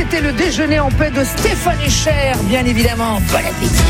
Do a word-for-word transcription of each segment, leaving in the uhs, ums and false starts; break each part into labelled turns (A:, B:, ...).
A: C'était le déjeuner en paix de Stéphane Echer, bien évidemment. Bon appétit.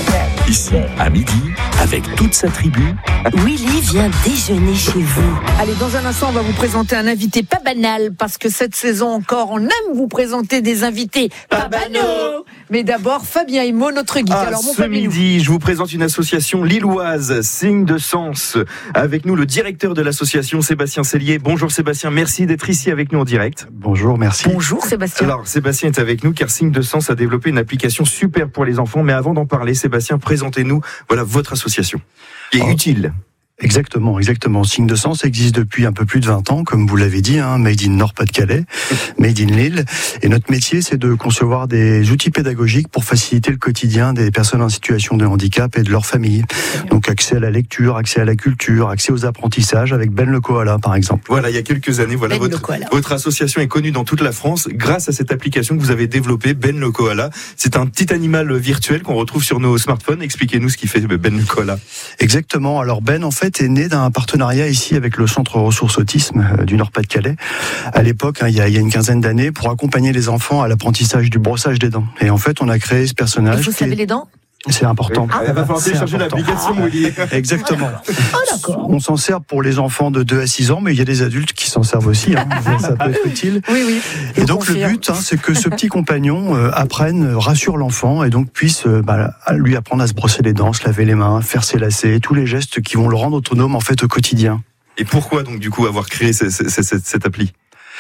B: Ici, à midi, avec toute sa tribu,
C: Willy vient déjeuner chez vous.
A: Allez, dans un instant, on va vous présenter un invité pas banal, parce que cette saison encore, on aime vous présenter des invités pas banaux. Mais d'abord, Fabien Immo, notre guide.
D: Ah,
A: Alors, mon
D: ce
A: Fabien,
D: midi, je vous présente une association lilloise, Signe de Sens. Avec nous, le directeur de l'association, Sébastien Cellier. Bonjour Sébastien, merci d'être ici avec nous en direct.
E: Bonjour, merci.
A: Bonjour Sébastien.
D: Alors, Sébastien est avec nous car Signe de Sens a développé une application super pour les enfants. Mais avant d'en parler, Sébastien, présentez-nous voilà votre association qui est
E: oh.
D: utile.
E: Exactement, exactement. Signe de Sens existe depuis un peu plus de vingt ans, comme vous l'avez dit, hein, Made in Nord-Pas-de-Calais, Made in Lille. Et notre métier, c'est de concevoir des outils pédagogiques pour faciliter le quotidien des personnes en situation de handicap et de leur famille. Donc accès à la lecture, accès à la culture, accès aux apprentissages avec Ben le Koala, par exemple.
D: Voilà, il y a quelques années, voilà,
A: Ben
D: votre, votre association est connue dans toute la France grâce à cette application que vous avez développée, Ben le Koala. C'est un petit animal virtuel qu'on retrouve sur nos smartphones. Expliquez-nous ce qui fait Ben le Koala.
E: Exactement. Alors Ben, en fait, est né d'un partenariat ici avec le Centre Ressources Autisme du Nord-Pas-de-Calais. À l'époque, hein, il, y a, il y a une quinzaine d'années, pour accompagner les enfants à l'apprentissage du brossage des dents. Et en fait, on a créé ce personnage.
A: Il faut se laver les dents ?
E: C'est important.
D: Il va falloir télécharger l'application, Willy.
E: Exactement.
A: Ah, d'accord.
E: On s'en sert pour les enfants de deux à six ans, mais il y a des adultes qui s'en servent aussi. Hein. Ça peut être utile.
A: Oui, oui.
E: Et donc le but, hein, c'est que ce petit compagnon euh, apprenne, rassure l'enfant et donc puisse euh, bah, lui apprendre à se brosser les dents, se laver les mains, faire ses lacets, tous les gestes qui vont le rendre autonome en fait au quotidien.
D: Et pourquoi donc du coup avoir créé cette, cette, cette, cette appli ?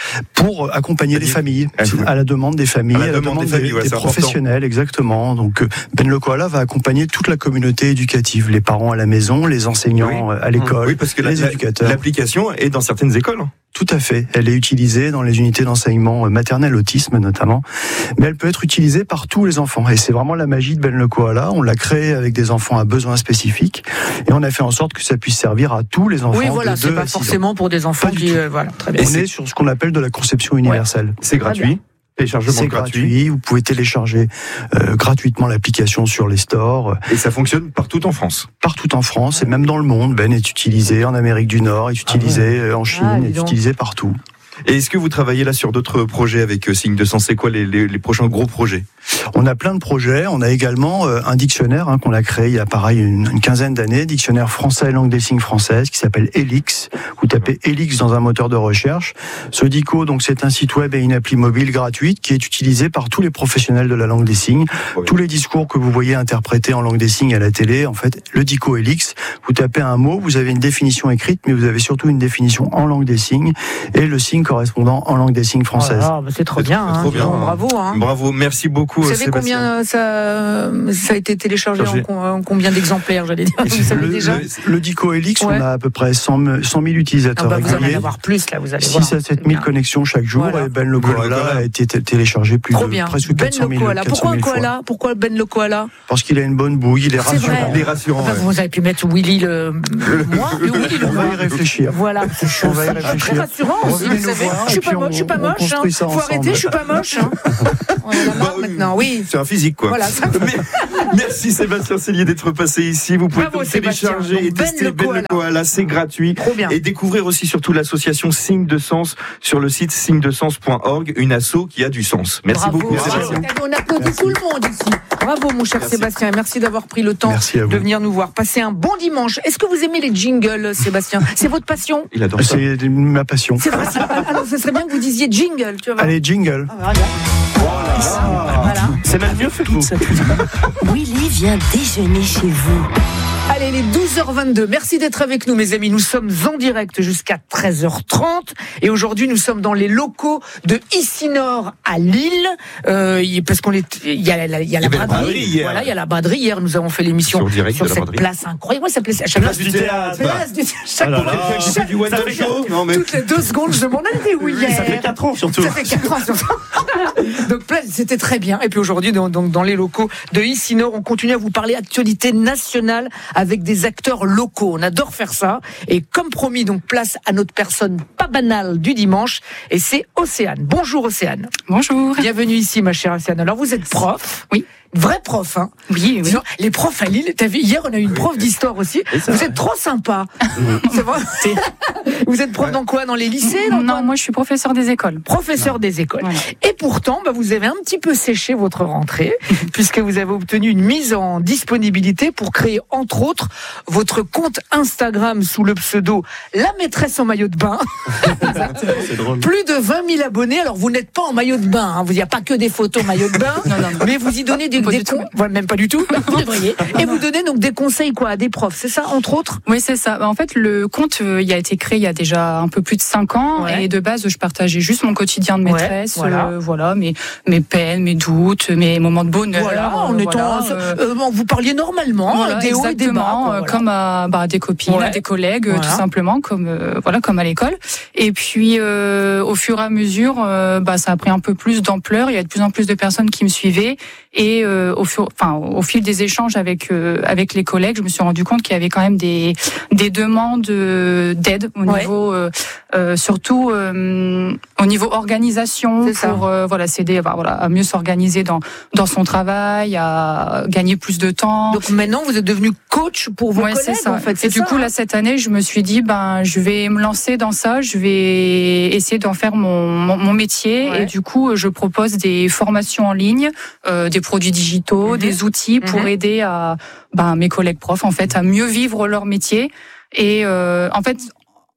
E: Pour accompagner les familles, à la demande des familles, à la, à la demande, demande des, familles, des, ouais, des professionnels, important. Exactement. Donc Ben le Koala va accompagner toute la communauté éducative, les parents à la maison, les enseignants oui. à l'école,
D: oui, parce que
E: les
D: la,
E: éducateurs.
D: L'application est dans certaines écoles.
E: Tout à fait. Elle est utilisée dans les unités d'enseignement maternel autisme notamment, mais elle peut être utilisée par tous les enfants. Et c'est vraiment la magie de Ben le Koala. On l'a créé avec des enfants à besoins spécifiques et on a fait en sorte que ça puisse servir à tous les enfants.
A: Oui, voilà,
E: de
A: c'est pas forcément pour des enfants qui, euh, voilà, très bien.
E: On est sur ce qu'on appelle de la conception universelle.
D: Ouais. C'est gratuit. Téléchargement
E: c'est
D: gratuit.
E: gratuit. Vous pouvez télécharger euh, gratuitement l'application sur les stores.
D: Et ça fonctionne partout en France.
E: Partout en France et même dans le monde. Ben est utilisé en Amérique du Nord, est utilisé ah ouais. en Chine, ah, est utilisé partout.
D: Et est-ce que vous travaillez là sur d'autres projets avec Signe de Sens ? C'est quoi les, les, les prochains gros projets ?
E: On a plein de projets. On a également euh, un dictionnaire hein, qu'on a créé il y a pareil une, une quinzaine d'années, dictionnaire français langue des signes française qui s'appelle Elix. Vous tapez Elix dans un moteur de recherche. Ce dico, donc c'est un site web et une appli mobile gratuite qui est utilisée par tous les professionnels de la langue des signes. Oui. Tous les discours que vous voyez interprétés en langue des signes à la télé, en fait, le dico Elix. Vous tapez un mot, vous avez une définition écrite, mais vous avez surtout une définition en langue des signes et le signe correspondant en langue des signes française.
A: Oh là, bah c'est trop bien, hein, trop bien bon, bravo. Hein.
D: Bravo, merci beaucoup.
A: Vous savez
D: Sébastien.
A: Combien ça, ça a été téléchargé en, en combien d'exemplaires, j'allais dire. Vous savez
E: le,
A: déjà
E: le, le Dico Elix, ouais. On a à peu près cent mille utilisateurs
A: ah bah,
E: réguliers.
A: Vous allez en avoir plus là, vous allez
E: voir. six à sept mille connexions chaque jour voilà. Et Ben le Koala a été téléchargé plus
A: trop
E: de
A: bien.
E: presque quatre cent mille.
A: Ben le Koala. Pourquoi un koala ? Pourquoi Ben le Koala ?
E: Parce qu'il a une bonne bouille, il est rassurant.
D: Il est rassurant.
A: Enfin, ouais. Vous avez pu mettre Willy le moi, le Willy le
E: On va y réfléchir.
A: Voilà,
E: on va y réfléchir.
A: Très rassurant aussi, vous savez. Je suis pas moche, je suis pas moche. Faut arrêter, je suis pas moche. On en a marre maintenant, oui.
D: C'est un physique quoi.
A: Voilà.
D: Merci Sébastien Cellier d'être passé ici. Vous pouvez
A: Bravo,
D: télécharger et tester Ben le Koala. Koala, c'est gratuit.
A: Trop bien.
D: Et découvrir aussi surtout l'association Signe de Sens sur le site signe de sens point org, une asso qui a du sens. Merci
A: Bravo,
D: beaucoup
A: bravo.
D: Sébastien.
A: On applaudit merci. Tout le monde ici. Bravo mon cher merci. Sébastien, merci d'avoir pris le temps de venir nous voir. Passez un bon dimanche. Est-ce que vous aimez les jingles, Sébastien ? C'est votre passion ?
E: Il adore ça. C'est ma passion.
A: C'est vrai, c'est... Alors ce serait bien que vous disiez jingle, tu vois.
E: Allez, jingle.
A: Ah, voilà.
D: Ah, voilà. C'est même mieux fait que vous.
C: Willy vient déjeuner chez vous.
A: Allez, les douze heures vingt-deux. Merci d'être avec nous, mes amis. Nous sommes en direct jusqu'à treize heures trente. Et aujourd'hui, nous sommes dans les locaux de Ici-Nord à Lille. Euh, parce qu'on est, il y a la, il y a la braderie. Hier. Voilà, il y a la braderie. Hier, nous avons fait l'émission sur, sur cette place incroyable. Moi, ça s'appelait chaque
D: place du théâtre.
A: Place du chaque
D: ah là là, chaque, du one man show. Non, mais...
A: Toutes les deux secondes, je demande, elle était où hier ?
E: Ça fait quatre ans, surtout.
A: Ça fait quatre ans, surtout. Donc, c'était très bien. Et puis aujourd'hui, donc, dans les locaux de Ici-Nord, on continue à vous parler actualité nationale avec des acteurs locaux. On adore faire ça. Et comme promis, donc place à notre personne pas banale du dimanche. Et c'est Océane. Bonjour Océane.
F: Bonjour.
A: Bienvenue ici, ma chère Océane. Alors vous êtes prof.
F: Oui.
A: Vrai prof, hein.
F: Oui, oui.
A: Disons, les profs à Lille, t'as vu, hier on a eu une prof d'histoire aussi. Vous
D: vrai.
A: êtes trop sympa. C'est vrai. Vous êtes prof dans quoi? Dans les lycées? Dans
F: Non,
A: quoi
F: moi je suis professeur des écoles.
A: Professeur non. des écoles.
F: Voilà.
A: Et pourtant, bah, vous avez un petit peu séché votre rentrée, puisque vous avez obtenu une mise en disponibilité pour créer, entre autres, votre compte Instagram sous le pseudo La Maîtresse en maillot de bain.
D: C'est drôle.
A: Plus de vingt mille abonnés. Alors, vous n'êtes pas en maillot de bain. Hein. Il n'y a pas que des photos maillot de bain.
F: Non, non, non.
A: Mais vous y donnez des,
F: Pas
A: des
F: du tout.
A: con... voilà, même pas du tout. Vous devriez. Et vous donnez donc des conseils quoi à des profs, c'est ça, entre autres?
F: Oui, c'est ça. En fait, le compte, euh, il a été créé il y a déjà un peu plus de cinq ans.
A: Ouais.
F: Et de base, je partageais juste mon quotidien de maîtresse.
A: Ouais, voilà.
F: Euh, voilà, mes, mes peines, mes doutes, mes moments de bonheur.
A: Voilà, en
F: euh,
A: étant,
F: voilà, euh,
A: euh, vous parliez normalement,
F: Voilà,
A: des hauts et des bas,
F: exactement,
A: quoi,
F: euh,
A: voilà.
F: comme à bah, des copines,
A: Ouais.
F: à des collègues,
A: Voilà.
F: tout simplement, comme euh, voilà, comme à l'école. Et puis, euh, au fur et à mesure, euh, bah, ça a pris un peu plus d'ampleur. Il y a de plus en plus de personnes qui me suivaient, et euh, au fur, enfin, au fil des échanges avec euh, avec les collègues, je me suis rendu compte qu'il y avait quand même des des demandes d'aide au
A: Ouais.
F: niveau, euh, euh, surtout euh, au niveau organisation,
A: C'est ça.
F: pour euh, voilà, s'aider, bah, voilà, à mieux s'organiser dans dans son travail, à gagner plus de temps.
A: Donc maintenant, vous êtes devenu coach pour vos
F: Ouais,
A: collègues,
F: c'est ça.
A: en fait.
F: Et
A: c'est
F: du
A: ça,
F: coup,
A: hein.
F: là, cette année, je me suis dit, ben, je vais me lancer dans ça. Je vais essayer d'en faire mon, mon, mon métier.
A: Ouais.
F: Et du coup, je propose des formations en ligne, euh, des produits digitaux,
A: Mhm.
F: des outils pour
A: Mhm.
F: aider à, ben, mes collègues profs, en fait, à mieux vivre leur métier. Et, euh, en fait,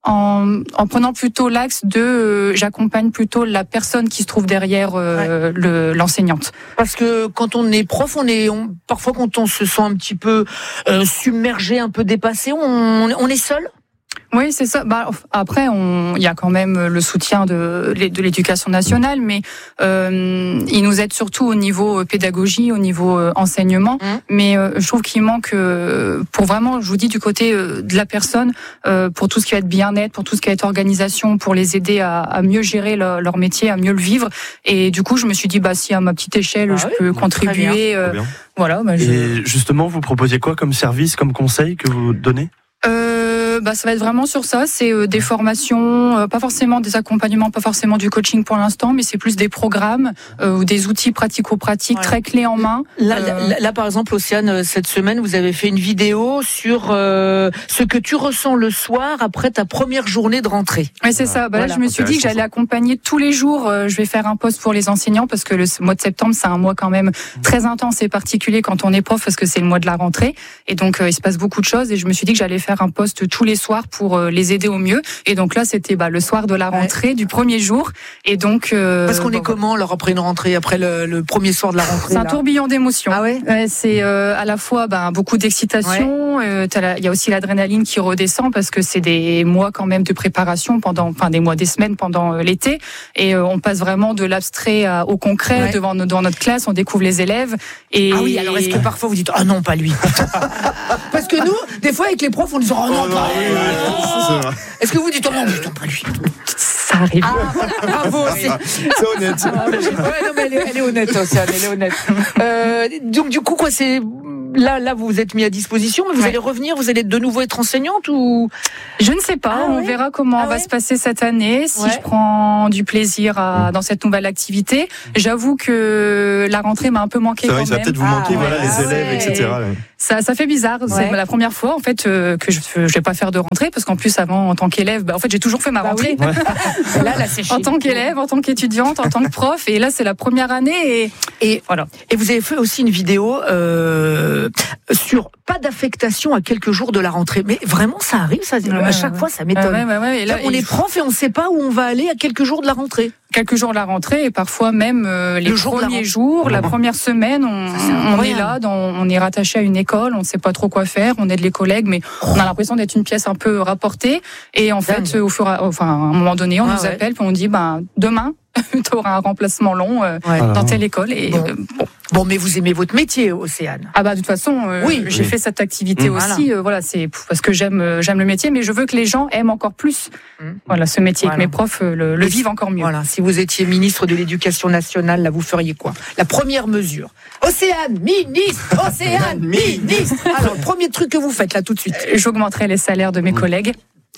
F: en, en prenant plutôt l'axe de, euh, j'accompagne plutôt la personne qui se trouve derrière euh, le, l'enseignante.
A: Parce que quand on est prof, on est on, parfois quand on se sent un petit peu euh, submergé, un peu dépassé, on, on est seul.
F: Oui, c'est ça. Bah, après, on, il y a quand même le soutien de, de l'éducation nationale, mais euh, il nous aide surtout au niveau pédagogie, au niveau euh, enseignement.
A: Mmh.
F: Mais euh, je trouve qu'il manque, euh, pour vraiment, je vous dis, du côté euh, de la personne, euh, pour tout ce qui va être bien-être, pour tout ce qui va être organisation, pour les aider à, à mieux gérer leur, leur métier, à mieux le vivre. Et du coup, je me suis dit, bah, si à ma petite échelle,
A: Ah
F: je
A: oui,
F: peux
A: très
F: contribuer, euh,
D: Trop bien.
F: voilà. Bah, je...
G: Et justement, vous proposez quoi comme service, comme conseil que vous donnez?
F: Euh, bah, ça va être vraiment sur ça. C'est euh, des formations, euh, pas forcément des accompagnements, pas forcément du coaching pour l'instant, mais c'est plus des programmes euh, ou des outils pratico-pratiques
A: Ouais.
F: très clés en main.
A: Là,
F: Euh,
A: là, là, par exemple, Océane, cette semaine, vous avez fait une vidéo sur euh, ce que tu ressens le soir après ta première journée de rentrée.
F: Ouais, c'est ça. Bah,
A: Voilà.
F: là, je me suis dit que
D: Intéressant,
F: j'allais accompagner tous les jours. Euh, je vais faire un poste pour les enseignants parce que le mois de septembre, c'est un mois quand même très intense et particulier quand on est prof parce que c'est le mois de la rentrée. Et donc, euh, il se passe beaucoup de choses. Et je me suis dit que j'allais faire un poste tous les soirs pour euh, les aider au mieux. Et donc là, c'était bah, le soir de la rentrée, ouais. du premier jour. Et donc, euh,
A: parce qu'on
F: bon,
A: est comment alors après une rentrée, après le, le premier soir de la rentrée?
F: C'est un
A: là
F: tourbillon d'émotions.
A: Ah ouais,
F: ouais c'est euh, à la fois bah, beaucoup d'excitation. Il ouais. euh, y a aussi l'adrénaline qui redescend parce que c'est des mois quand même de préparation pendant, enfin des mois, des semaines pendant euh, l'été. Et euh, on passe vraiment de l'abstrait à, au concret ouais. devant dans notre classe. On découvre les élèves. Et
A: ah oui. Alors est-ce que parfois vous dites ah non pas lui? Parce que nous, des fois avec les profs, on dit oh non, oh, pas lui. Oh. Est-ce que vous dites oh non, non pas lui?
F: Ça arrive.
A: Ah, bravo, c'est,
D: c'est honnête.
A: Ouais, non, mais elle est, elle est honnête, Océane, elle est honnête. Euh, donc du coup, quoi, c'est là, là, vous vous êtes mis à disposition, mais vous ouais. allez revenir, vous allez de nouveau être enseignante ou?
F: Je ne sais pas. Ah, on ouais. verra comment ah, va ouais. se passer cette année. Si ouais. je prends du plaisir à, dans cette nouvelle activité, j'avoue que la rentrée m'a un peu manqué.
D: C'est vrai,
F: quand
D: ça va
F: même.
D: peut-être vous manquer, ah, voilà, les ah, élèves, et cetera. Ouais.
F: Ça, ça fait bizarre. C'est la première fois en fait euh, que je, je vais pas faire de rentrée parce qu'en plus avant, en tant qu'élève, bah, en fait, j'ai toujours fait ma
A: bah
F: rentrée.
A: Oui. Ouais. là, là, c'est
F: en tant qu'élève, en tant qu'étudiante, en tant que prof, et là, c'est la première année. Et,
A: et voilà. Et vous avez fait aussi une vidéo euh, sur pas d'affectation à quelques jours de la rentrée. Mais vraiment, ça arrive, ça. Ouais, à chaque ouais. fois, ça m'étonne.
F: Ouais, ouais, ouais. Et là,
A: on est prof et on ne sait pas où on va aller à quelques jours de la rentrée.
F: Quelques jours de la rentrée et parfois même euh, les
A: jour
F: premiers jours, la première semaine, on,
A: est,
F: on est là, dans, on est rattaché à une école, on ne sait pas trop quoi faire, on aide les collègues, mais on a l'impression d'être une pièce un peu rapportée. Et en fait, au fur, enfin, à un moment donné, on ah, nous ouais. appelle, puis on dit, ben demain, tu auras un remplacement long euh, ouais. dans telle école. Et
A: bon.
F: Euh, bon.
A: Bon, mais vous aimez votre métier, Océane.
F: Ah bah de toute façon, euh, oui, j'ai oui. fait cette activité mmh. aussi. Voilà, euh, voilà c'est parce que j'aime, euh, j'aime le métier, mais je veux que les gens aiment encore plus. Mmh. Voilà, ce métier, voilà. que mes profs euh, le, le vivent encore mieux.
A: Voilà, si vous étiez ministre de l'Éducation nationale, là, vous feriez quoi? La première mesure. Océane, ministre, Océane, ministre. Alors, le premier truc que vous faites là tout de suite.
F: J'augmenterai les salaires de mes mmh. collègues.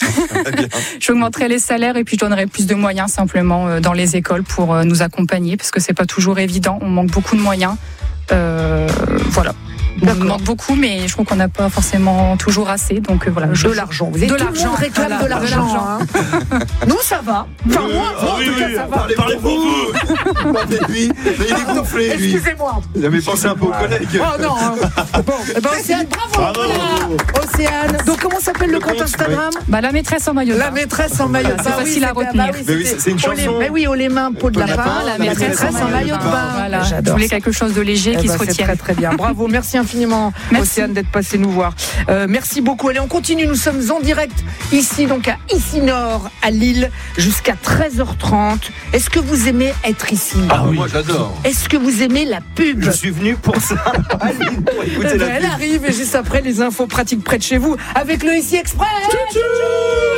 F: J'augmenterai les salaires et puis je donnerai plus de moyens simplement dans les écoles pour nous accompagner parce que c'est pas toujours évident. On manque beaucoup de moyens. Euh, voilà. On demande beaucoup, mais je trouve qu'on n'a pas forcément toujours assez. Donc euh, voilà,
A: de
F: je,
A: l'argent. Vous avez
F: de
A: tout le
F: l'argent.
A: monde réclame
F: Voilà,
A: de l'argent. Hein. Nous, ça va. Enfin, moi, moi, en tout cas, ça va.
D: Parlez, parlez pour vous. Parlez de lui. Mais il est gonflé, lui.
A: Excusez-moi.
D: Il avait pensé un peu aux collègues.
A: Oh non. Hein. Bon, eh ben, Océane, bravo.
D: Bravo.
A: Océane. Donc, comment s'appelle le,
D: Le
A: compte
D: compte,
A: Instagram?
F: bah, la maîtresse en maillot de
A: La
F: bain.
A: maîtresse en maillot de bain.
F: C'est facile à
A: c'était-
F: retenir.
A: bah oui,
D: Mais oui,
A: c'était-
D: c'est une
A: haut les-
D: chanson.
A: Mais oui, haut les mains, peau de
D: Peau de
A: lapin.
D: lapin,
A: La maîtresse en maillot de bain.
F: Voilà, je
A: J'adore
F: voulais
A: ça.
F: quelque chose de léger
A: Eh
F: qui
A: ben,
F: se
A: c'est
F: retienne.
A: très très bien. Bravo, merci infiniment
F: Merci.
A: Océane d'être passée nous voir. Euh, merci beaucoup. Allez, on continue. Nous sommes en direct ici, donc à Ici-Nord, à Lille, jusqu'à treize heures trente. Est-ce que vous aimez être ici?
D: Ah oui, moi j'adore.
A: Est-ce que vous aimez la pub?
D: Je suis venu pour ça. Allez, pour écouter
A: Eh ben,
D: la
A: elle
D: pub.
A: arrive et juste après les infos pratiques près de chez vous avec le Ici Express.